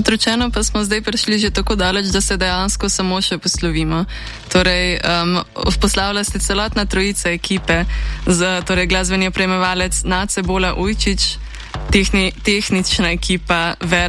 Kot rečeno, pa smo zdaj prišli že tako daleč, da se dejansko samo še poslovimo. Torej, poslavlja se celotna trojica ekipe, torej glasbeni opremljevalec Nace Bola Ujčič, tehnična ekipa Vera